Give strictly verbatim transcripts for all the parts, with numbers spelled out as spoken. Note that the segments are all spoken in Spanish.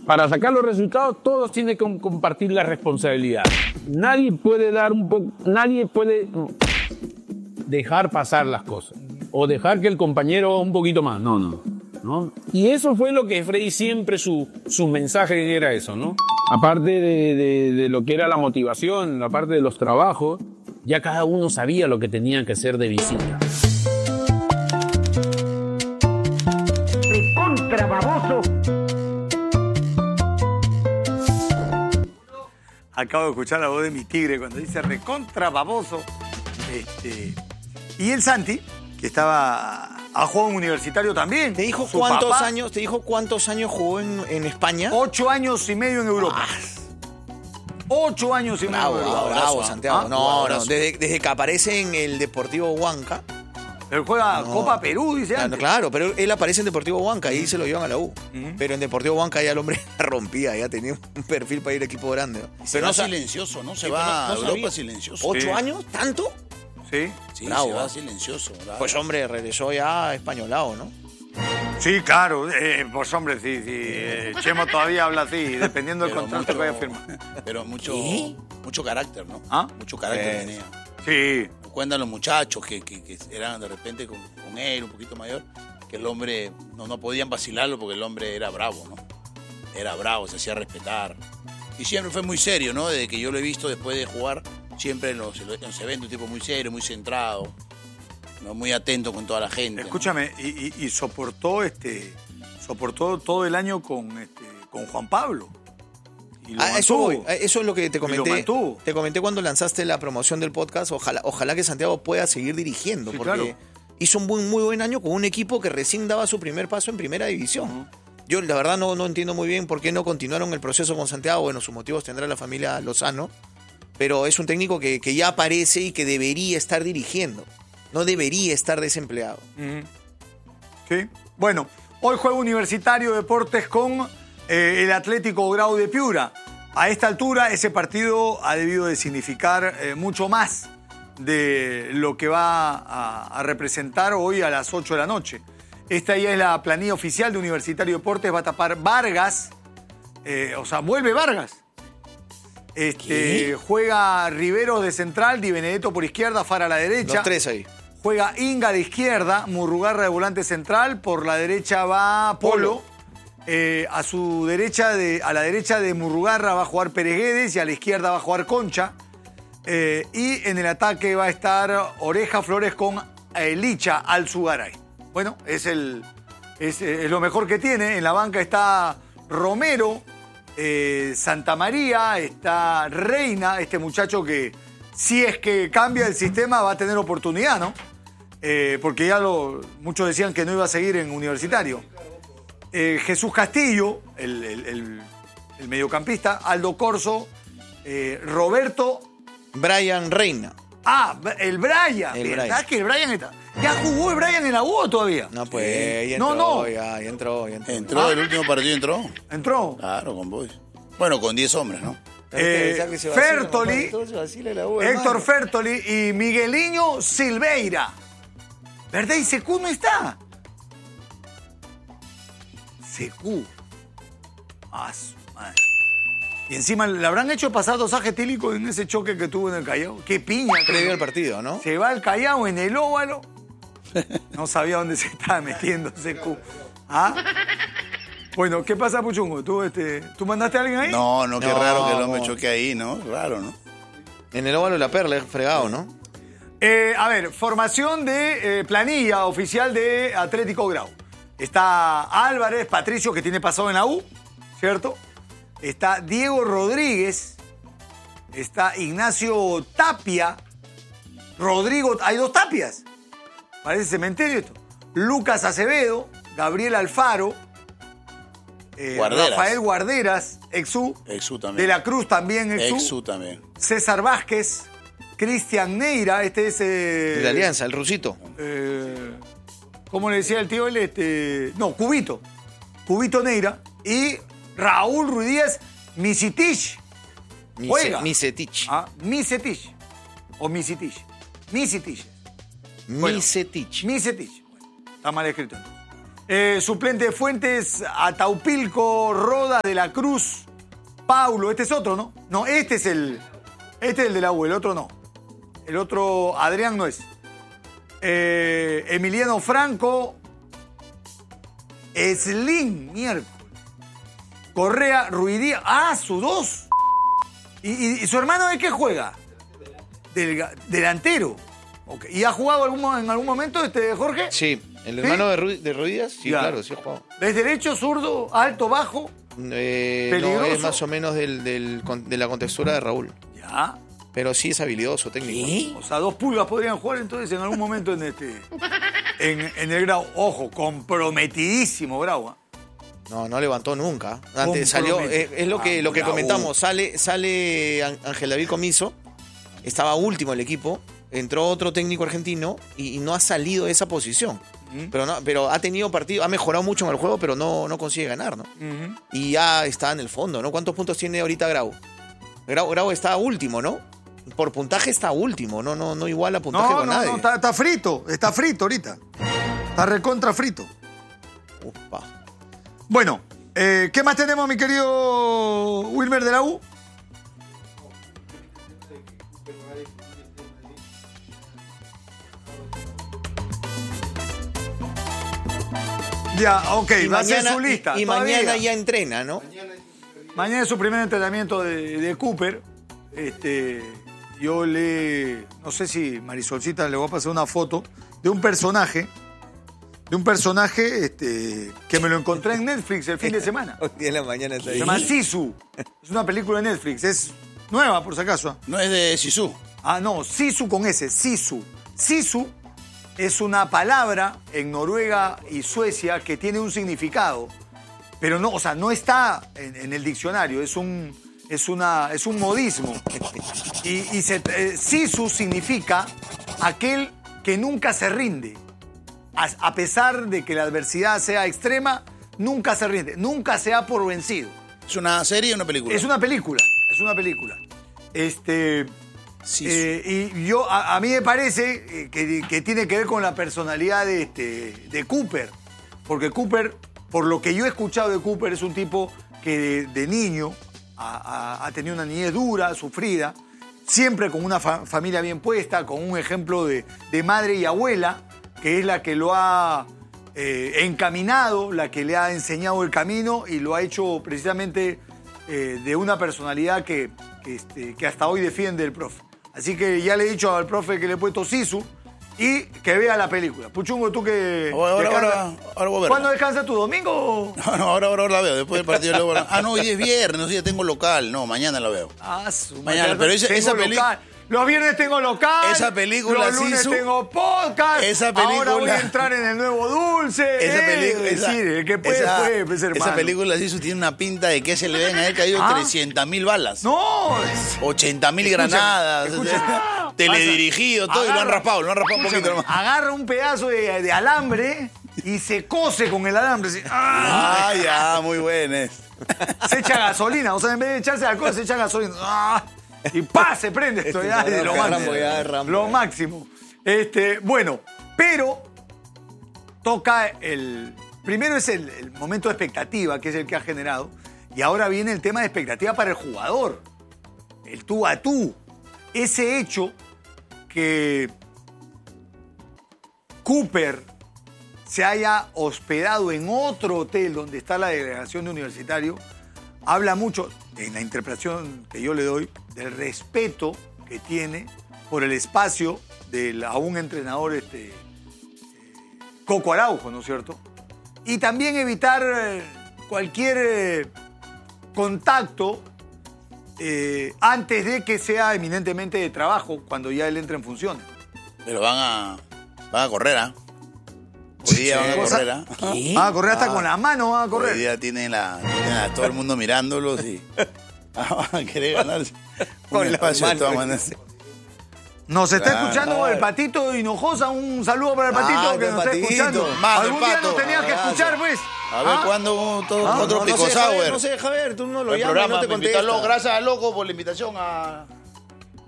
para sacar los resultados, todos tienen que compartir la responsabilidad. Nadie puede dar un poco, nadie puede dejar pasar las cosas o dejar que el compañero un poquito más. No, no, no. Y eso fue lo que Freddy siempre su, su mensaje era eso, ¿no? Aparte de, de, de lo que era la motivación, la parte de los trabajos, ya cada uno sabía lo que tenía que hacer de visita. ¡Recontra baboso! Acabo de escuchar la voz de mi tigre cuando dice recontra baboso. Este, y el Santi, que estaba a juego en universitario también. ¿Te dijo Su cuántos papá, años, te dijo cuántos años jugó en, en España? Ocho años y medio en Europa. Ah. Ocho años y medio bravo, en Europa. Bravo, bravo, Santiago. ¿Ah? No, no, desde, desde que aparece en el Deportivo Huanca. Él juega no. Copa Perú, dice Claro, antes. claro, pero él aparece en Deportivo Huanca y se lo llevan a la U. Uh-huh. Pero en Deportivo Huanca ya el hombre rompía, ya tenía un perfil para ir a equipo grande. ¿no? Se pero va no silencioso, ¿no? Se sí, va a no Europa silencioso. ¿Ocho sí. años? ¿Tanto? Sí. Sí, bravo, se va silencioso. Bravo. Pues hombre, regresó ya españolado, ¿no? Sí, claro. Eh, pues hombre, sí, sí. Eh, Chemo todavía habla así, dependiendo del contrato mucho, que vaya a firmar. Pero mucho, ¿Sí? mucho carácter, ¿no? ¿Ah? Mucho carácter eh, tenía. Sí. Cuentan los muchachos que, que, que eran de repente con, con él, un poquito mayor, que el hombre no, no podían vacilarlo porque el hombre era bravo, ¿no? Era bravo, se hacía respetar. Y siempre fue muy serio, ¿no? Desde que yo lo he visto después de jugar, siempre en los, en los eventos, un tipo muy serio, muy centrado, ¿no? Muy atento con toda la gente. Escúchame, ¿no? y, y, y soportó este soportó todo el año con, este, con Juan Pablo. Y ah, eso, eso es lo que te comenté. Te comenté cuando lanzaste la promoción del podcast. Ojalá, ojalá que Santiago pueda seguir dirigiendo, sí, porque claro. hizo un buen, muy buen año con un equipo que recién daba su primer paso en primera división. Uh-huh. Yo la verdad no, no entiendo muy bien por qué no continuaron el proceso con Santiago. Bueno, sus motivos tendrá la familia Lozano, pero es un técnico que, que ya aparece y que debería estar dirigiendo. No debería estar desempleado. Uh-huh. Sí. Bueno, hoy juega Universitario Deportes con eh, el Atlético Grau de Piura. A esta altura, ese partido ha debido de significar eh, mucho más de lo que va a, a representar hoy a las ocho de la noche. Esta ya es la planilla oficial de Universitario Deportes. Va a tapar Vargas. Eh, o sea, vuelve Vargas. Este, juega Riveros de central, Di Benedetto por izquierda, Fara a la derecha. Los tres ahí. Juega Inga de izquierda, Murrugarra de volante central. Por la derecha va Polo. Polo. Eh, a su derecha, de, a la derecha de Murrugarra va a jugar Pérez Guedes y a la izquierda va a jugar Concha. Eh, y en el ataque va a estar Oreja Flores con eh, Licha Alzugaray. Bueno, es, el, es, es lo mejor que tiene. En la banca está Romero, eh, Santa María, está Reina, este muchacho que si es que cambia el sistema va a tener oportunidad, ¿no? Eh, porque ya lo, muchos decían que no iba a seguir en Universitario. Eh, Jesús Castillo, el, el, el, el mediocampista, Aldo Corso, eh, Roberto... Brian Reina. Ah, el Brian. El ¿Verdad Brian. que el Brian está? ¿Ya jugó el Brian en la U todavía? No, pues, sí. ya entró, no, no. Ya, ya entró, ya entró. Entró, ah. el último partido entró. ¿Entró? Claro, con Boys. Bueno, con diez hombres, ¿no? Eh, Fertoli, Héctor Fertoli y Migueliño Silveira. ¿Verdad? ¿Y Secu no está? Secu. Ah, madre. Y encima le habrán hecho pasar dosaje etílico en ese choque que tuvo en el Callao. Qué piña. Previo al partido, ¿no? Se va al Callao en el óvalo. No sabía dónde se estaba metiendo Secu. ¿Ah? Bueno, ¿qué pasa, Puchungo? ¿Tú, este, ¿tú mandaste a alguien ahí? No, no, qué no, raro que el hombre no. choque ahí, ¿no? Raro, ¿no? En el óvalo de la Perla, fregado, ¿no? Eh, a ver, formación de eh, planilla oficial de Atlético Grau. Está Álvarez, Patricio, que tiene pasado en la U, ¿cierto? Está Diego Rodríguez, está Ignacio Tapia, Rodrigo, hay dos Tapias, parece cementerio esto. Lucas Acevedo, Gabriel Alfaro, eh, Guarderas. Rafael Guarderas, Exu, Exu también. De la Cruz también, Exu, Exu también. César Vázquez, Cristian Neira, este es... Eh, de la Alianza, el rusito. Eh, ¿Cómo le decía el tío él? Este, no, Cubito. Cubito Neira. Y Raúl Ruidíaz Misitich. Juega. Misetich. Ah, Misetich. O Misitich. Misitich. Bueno, Misetich. Misetich. Bueno, está mal escrito entonces. Eh, suplente de Fuentes, Ataupilco, Roda, De la Cruz, Paulo. Este es otro, ¿no? No, este es el... Este es el de la U, el otro no. El otro, Adrián no es. Eh, Emiliano Franco, Slim, miércoles. Correa, Ruidía. Ah, su dos. ¿Y, y, y su hermano de qué juega? Del, delantero. Okay. ¿Y ha jugado algún, en algún momento este Jorge? Sí. ¿El hermano ¿Sí? de, Ru de Ruidías? Sí, ya. Claro, sí ha jugado. ¿Es derecho, zurdo, alto, bajo? Eh, peligroso. No, es más o menos del, del, de la contextura de Raúl. Ya. Pero sí es habilidoso, técnico. ¿Sí? O sea, dos pulgas podrían jugar entonces en algún momento en este en, en el Grau. Ojo, comprometidísimo Grau. ¿eh? No, no levantó nunca. Antes salió, es, es lo que, ah, lo que comentamos, sale, sale Ángel David Comiso, estaba último el equipo, entró otro técnico argentino y, y no ha salido de esa posición. Uh-huh. Pero no, pero ha tenido partido, ha mejorado mucho en el juego, pero no, no consigue ganar, ¿no? Uh-huh. Y ya está en el fondo, ¿no? ¿Cuántos puntos tiene ahorita Grau? Grau, Grau está último, ¿no? Por puntaje está último, no, no, no iguala puntaje no, con no, nadie. No, está, está frito, está frito ahorita. Está recontra frito. Upa. Bueno, eh, ¿qué más tenemos, mi querido Wilmer de la U? Ya, ok, y va mañana, a ser su lista. Y, y mañana ya entrena, ¿no? Mañana es su primer entrenamiento de, de Cooper. Este, yo le... No sé si Marisolcita le voy a pasar una foto de un personaje, de un personaje este, que me lo encontré en Netflix el fin de semana. Hoy día en la mañana está ahí. Se llama Sisu. Es una película de Netflix. Es nueva, por si acaso. No es de Sisu. Ah, no, Sisu con S, Sisu. Sisu es una palabra en Noruega y Suecia que tiene un significado, pero no, o sea, no está en, en el diccionario, es un, es una, es un modismo. Y, y se, eh, Sisu significa aquel que nunca se rinde. A, a pesar de que la adversidad sea extrema, nunca se rinde, nunca se da por vencido. ¿Es una serie o una película? Es una película, es una película. Este... Sí, eh, y yo a, a mí me parece que, que tiene que ver con la personalidad de, este, de Cooper. Porque Cooper, por lo que yo he escuchado de Cooper, es un tipo que de, de niño ha, ha, ha tenido una niñez dura, sufrida, siempre con una fa familia bien puesta, con un ejemplo de, de madre y abuela, que es la que lo ha eh, encaminado, la que le ha enseñado el camino y lo ha hecho precisamente eh, de una personalidad que, que, este, que hasta hoy defiende el profe. Así que ya le he dicho al profe que le he puesto Sisu y que vea la película. Puchungo, tú que... Ahora, ahora, ahora, ahora voy a verla. ¿Cuándo descansa tu domingo? No, no, ahora, ahora la veo. Después del partido luego la... Ah, no, hoy es viernes, no sé, ya tengo local. No, mañana la veo. Ah, su mañana. Pero esa, esa película... Los viernes tengo local. Esa película, Los lunes Sisu, tengo podcast. Esa película. Ahora voy a entrar en el nuevo dulce. Esa eh, película. Es decir, el que puede, esa, puede, pues, hermano. Esa película, Sisu, tiene una pinta de que se le deben haber caído ¿Ah? trescientas mil balas. No. ochenta mil granadas. Escucha, teledirigido, todo. Agarra, y lo han raspado, lo han raspado un poquito más. Agarra un pedazo de, de alambre y se cose con el alambre. Así. Ah, ah ya, muy bueno es. Se echa gasolina. O sea, en vez de echarse alcohol, se echa gasolina. Ah. Y ¡pa! Se prende esto, este ya, de lo máximo. Ya, Rambo, lo ya. máximo. Este, bueno, pero toca el... Primero es el, el momento de expectativa, que es el que ha generado, y ahora viene el tema de expectativa para el jugador. El tú a tú. Ese hecho que Cooper se haya hospedado en otro hotel donde está la delegación de Universitario, habla mucho, en la interpretación que yo le doy, del respeto que tiene por el espacio de a un entrenador este, eh, Coco Araujo, ¿no es cierto? Y también evitar eh, cualquier eh, contacto eh, antes de que sea eminentemente de trabajo, cuando ya él entra en funciones. Pero van a, van a correr, ¿ah? ¿eh? Hoy día van a correr, ¿ah? ¿eh? Van a correr hasta ah, con la mano, van a correr. Hoy día tienen, la, tienen a todo el mundo mirándolos y van a querer ganarse un espacio de todas maneras. Nos está claro, escuchando claro. el Patito Hinojosa. Un saludo para el Patito ah, que nos patito. está escuchando. Más Algún día nos tenías que escuchar, pues. A ver, ¿ah? ¿cuándo todo, ah, otro no, Pico no Sour? No se deja ver, tú no lo el llamas, programa, no te contestas. Gracias a Loco por la invitación a,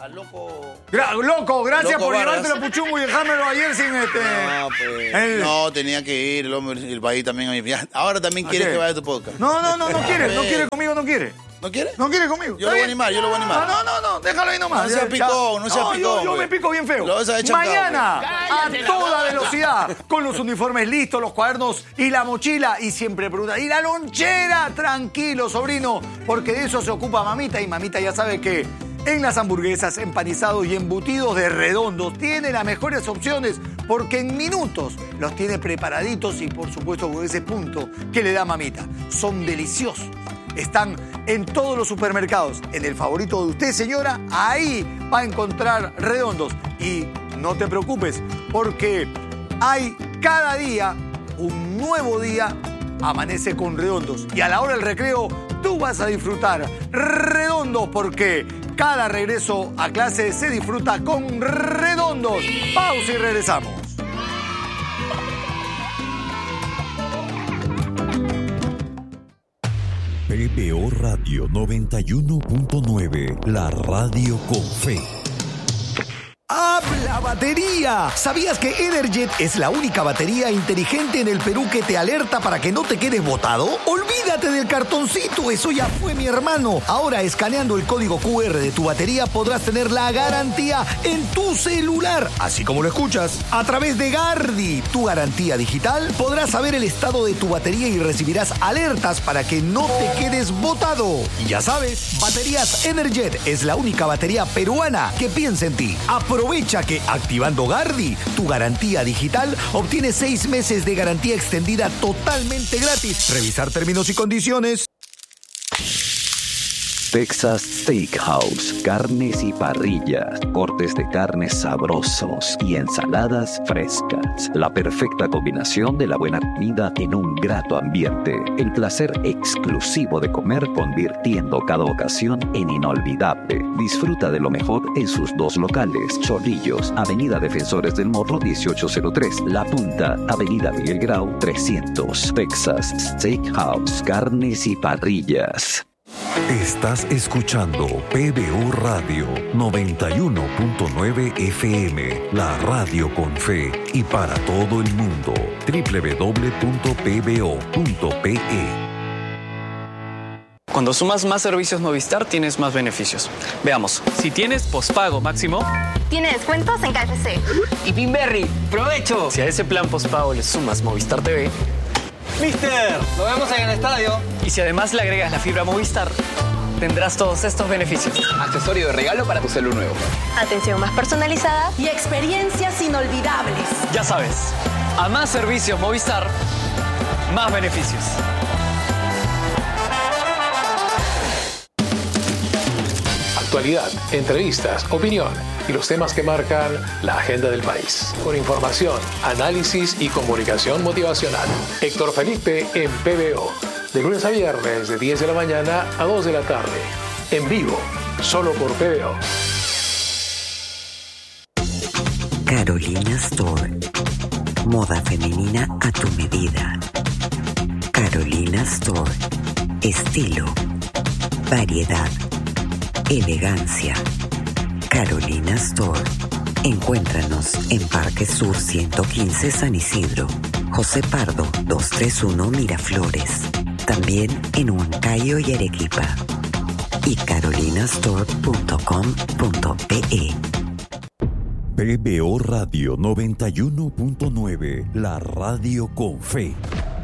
al loco... Gra loco, gracias loco por Vargas. llevártelo a Puchungo y dejármelo ayer sin este... No, pues, el... no, tenía que ir el hombre, el país también a mi viaje. Ahora también quiere que vaya a tu podcast. No, no, no, no quiere, no quiere conmigo, no quiere. ¿No quiere? No quiere conmigo. Yo lo voy a animar, yo lo voy a animar. No, no, no, déjalo ahí nomás. No sea picón, no sea picón. Yo, yo me pico bien feo. Lo vas a echar Mañana, Cállate a toda velocidad, con los uniformes listos, los cuadernos y la mochila. Y siempre pregunta, ¿y la lonchera? Tranquilo, sobrino, porque de eso se ocupa mamita. Y mamita ya sabe que en las hamburguesas, empanizados y embutidos de Redondos tiene las mejores opciones porque en minutos los tiene preparaditos y por supuesto con ese punto que le da mamita. Son deliciosos. Están en todos los supermercados. En el favorito de usted, señora, ahí va a encontrar Redondos. Y no te preocupes, porque hay cada día un nuevo día. Amanece con Redondos. Y a la hora del recreo, tú vas a disfrutar Redondos, porque cada regreso a clase se disfruta con Redondos. Pausa y regresamos. P B O Radio noventa y uno punto nueve, la radio con fe. ¡Habla batería! ¿Sabías que Energet es la única batería inteligente en el Perú que te alerta para que no te quedes botado? ¡Olvídate del cartoncito! Eso ya fue, mi hermano. Ahora, escaneando el código cu erre de tu batería, podrás tener la garantía en tu celular. Así como lo escuchas. A través de Gardi, tu garantía digital, podrás saber el estado de tu batería y recibirás alertas para que no te quedes botado. Y ya sabes, Baterías Energet es la única batería peruana que piensa en ti. Aprovecha que activando Gardi, tu garantía digital, obtienes seis meses de garantía extendida totalmente gratis. Revisar términos y condiciones. Texas Steakhouse, carnes y parrillas, cortes de carnes sabrosos y ensaladas frescas. La perfecta combinación de la buena comida en un grato ambiente. El placer exclusivo de comer, convirtiendo cada ocasión en inolvidable. Disfruta de lo mejor en sus dos locales. Chorrillos, Avenida Defensores del Morro dieciocho cero tres. La Punta, Avenida Miguel Grau trescientos. Texas Steakhouse, carnes y parrillas. Estás escuchando P B O Radio noventa y uno punto nueve F M, la radio con fe y para todo el mundo. doble u doble u doble u punto p b o punto p e. Cuando sumas más servicios Movistar, tienes más beneficios. Veamos, si tienes pospago máximo... Tiene descuentos en K F C. Y Pinberry, ¡provecho! Si a ese plan pospago le sumas Movistar T V... ¡Mister! ¡Nos vemos en el estadio! Y si además le agregas la fibra Movistar, tendrás todos estos beneficios. Accesorio de regalo para tu celu nuevo. Atención más personalizada y experiencias inolvidables. Ya sabes, a más servicios Movistar, más beneficios. Actualidad, entrevistas, opinión y los temas que marcan la agenda del país. Con información, análisis y comunicación motivacional. Héctor Felipe en P B O. De lunes a viernes de diez de la mañana a dos de la tarde. En vivo, solo por P B O. Carolina Store. Moda femenina a tu medida. Carolina Store. Estilo. Variedad. Elegancia. Carolina Store. Encuéntranos en Parque Sur ciento quince San Isidro, José Pardo doscientos treinta y uno Miraflores. También en Huancayo y Arequipa. Y carolinastore punto com punto pe. P B O Radio noventa y uno punto nueve, la radio con fe.